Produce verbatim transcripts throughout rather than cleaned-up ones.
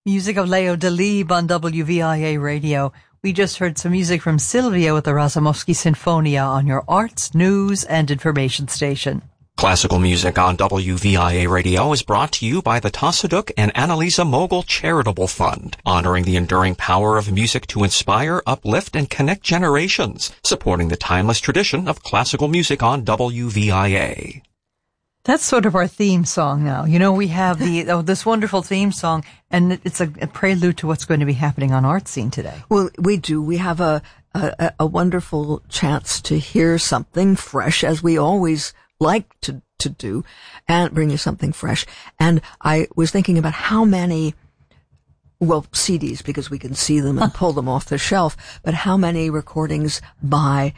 Music of Leo Delibes on W V I A Radio. We just heard some music from Silvia with the Razumovsky Sinfonia on your arts, news, and information station. Classical music on W V I A Radio is brought to you by the Tassaduk and Annalisa Mogul Charitable Fund, honoring the enduring power of music to inspire, uplift, and connect generations, supporting the timeless tradition of classical music on W V I A. That's sort of our theme song now. You know, we have the oh, this wonderful theme song, and it's a, a prelude to what's going to be happening on Art Scene today. Well, we do. We have a, a, a wonderful chance to hear something fresh, as we always like to, to do, and bring you something fresh. And I was thinking about how many, well, C Ds, because we can see them and pull them off the shelf, but how many recordings by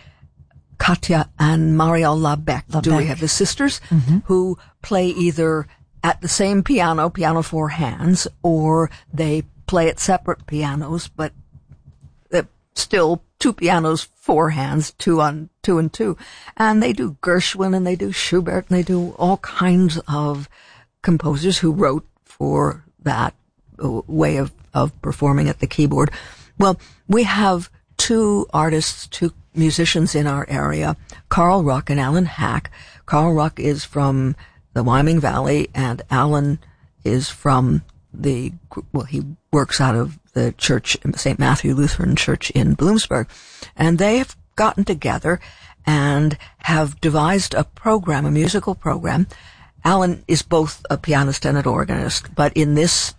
Katja and Marielle Labec. Labec. Do we have the sisters mm-hmm. who play either at the same piano, piano four hands, or they play at separate pianos, but they're still two pianos, four hands, two on two and two. And they do Gershwin and they do Schubert and they do all kinds of composers who wrote for that way of, of performing at the keyboard. Well, we have two artists, two musicians in our area, Carl Ruck and Alan Hack. Carl Ruck is from the Wyoming Valley, and Alan is from the, well, he works out of the church, Saint Matthew Lutheran Church in Bloomsburg. And they have gotten together and have devised a program, a musical program. Alan is both a pianist and an organist, but in this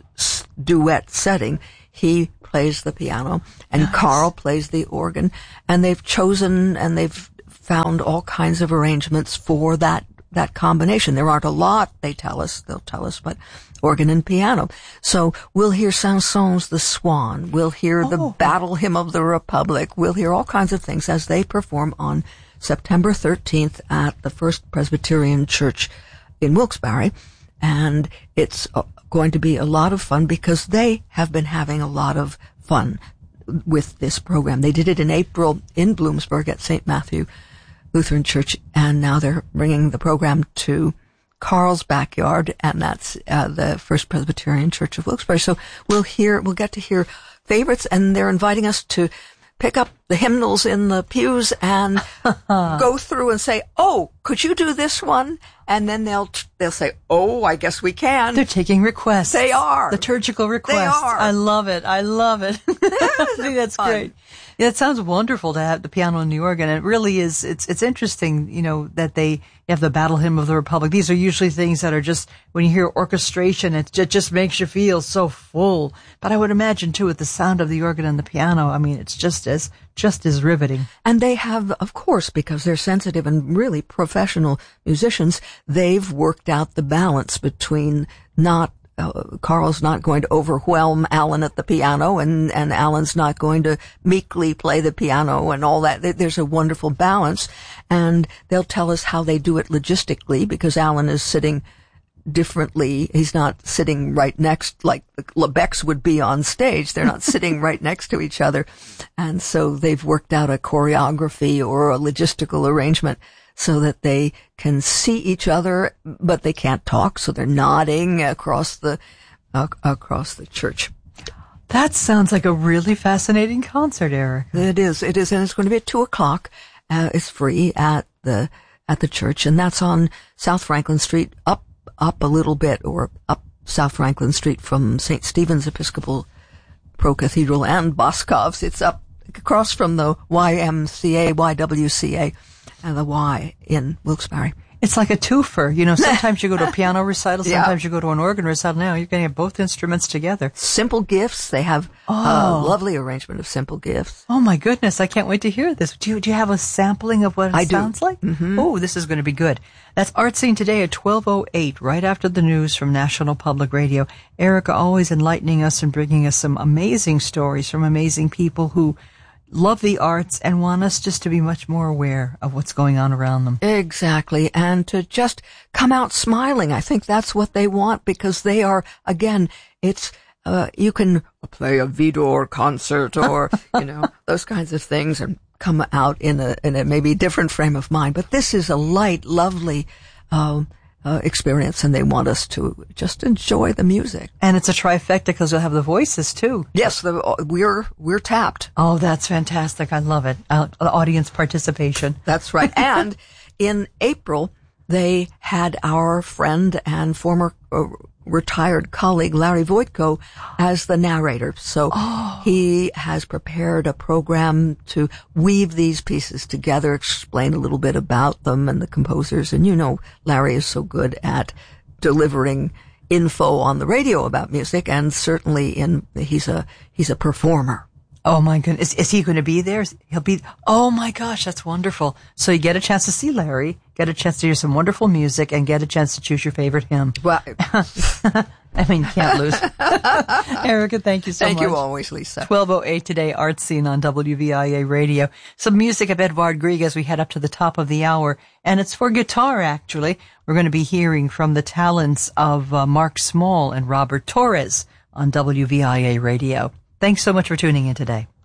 duet setting, he plays the piano and nice. Carl plays the organ, and they've chosen and they've found all kinds of arrangements for that that combination. There aren't a lot, they tell us, they'll tell us, but organ and piano. So we'll hear Saint-Saëns The Swan, we'll hear oh. the Battle Hymn of the Republic, we'll hear all kinds of things as they perform on September thirteenth at the First Presbyterian Church in Wilkes-Barre, and it's uh, going to be a lot of fun because they have been having a lot of fun with this program. They did it in April in Bloomsburg at Saint Matthew Lutheran Church, and now they're bringing the program to Carl's backyard, and that's uh, the First Presbyterian Church of Wilkes-Barre. So we'll hear, we'll get to hear favorites, and they're inviting us to pick up the hymnals in the pews and go through and say, "Oh, could you do this one?" And then they'll they'll say, "Oh, I guess we can." They're taking requests. They are liturgical requests. They are. I love it. I love it. I think that's fun. Great. Yeah, it sounds wonderful to have the piano and the organ. It really is. It's it's interesting, you know, that they have the Battle Hymn of the Republic. These are usually things that are just, when you hear orchestration, it just, just makes you feel so full. But I would imagine too, with the sound of the organ and the piano, I mean, it's just as just as riveting. And they have, of course, because they're sensitive and really professional musicians, they've worked out the balance between not. Uh, Carl's not going to overwhelm Alan at the piano, and, and Alan's not going to meekly play the piano and all that. There's a wonderful balance, and they'll tell us how they do it logistically, because Alan is sitting differently. He's not sitting right next, like the Lebecs would be on stage. They're not sitting right next to each other. And so they've worked out a choreography or a logistical arrangement so that they can see each other, but they can't talk, so they're nodding across the uh, across the church. That sounds like a really fascinating concert, Eric. It is. It is, and it's going to be at two o'clock. Uh, it's free at the at the church, and that's on South Franklin Street, up up a little bit, or up South Franklin Street from Saint Stephen's Episcopal Pro Cathedral and Boscov's. It's up across from the Y M C A, Y W C A. And the Y in Wilkes-Barre. It's like a twofer. You know, sometimes you go to a piano recital, sometimes yeah. you go to an organ recital. Now you're going to have both instruments together. Simple Gifts. They have oh. a lovely arrangement of Simple Gifts. Oh, my goodness. I can't wait to hear this. Do you, do you have a sampling of what it I sounds do. like? Mm-hmm. Oh, this is going to be good. That's Art Scene today at twelve oh eight, right after the news from National Public Radio. Erica always enlightening us and bringing us some amazing stories from amazing people who love the arts and want us just to be much more aware of what's going on around them. Exactly. And to just come out smiling. I think that's what they want, because they are, again, it's, uh, you can play a Vidor concert or, you know, those kinds of things and come out in a, in a maybe different frame of mind. But this is a light, lovely, um, uh, experience, and they want us to just enjoy the music. And it's a trifecta because you'll have the voices too. Yes, the, we're we're tapped. Oh, that's fantastic. I love it. Uh, audience participation. That's right. And in April, they had our friend and former uh, retired colleague Larry Voitko as the narrator. So oh. he has prepared a program to weave these pieces together, explain a little bit about them and the composers. And you know, Larry is so good at delivering info on the radio about music, and certainly in he's a he's a performer. Oh my goodness. Is, is he going to be there? He'll be, oh my gosh, that's wonderful. So you get a chance to see Larry, get a chance to hear some wonderful music, and get a chance to choose your favorite hymn. Well, I mean, you can't lose. Erica, thank you so thank much. Thank you always, Lisa. twelve oh eight today, Art Scene on W V I A Radio. Some music of Edvard Grieg as we head up to the top of the hour. And it's for guitar, actually. We're going to be hearing from the talents of uh, Mark Small and Robert Torres on W V I A Radio. Thanks so much for tuning in today.